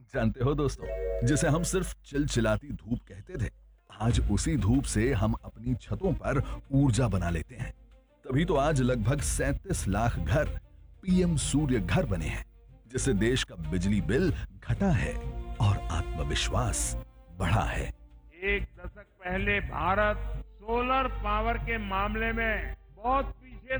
जानते हो दोस्तों, जिसे हम सिर्फ चिलचिलाती धूप कहते थे, आज उसी धूप से हम अपनी छतों पर ऊर्जा बना लेते हैं। तभी तो आज लगभग 37 लाख घर पीएम सूर्य घर बने हैं, जिससे देश का बिजली बिल घटा है और आत्मविश्वास बढ़ा है। एक दशक पहले भारत सोलर पावर के मामले में बहुत पीछे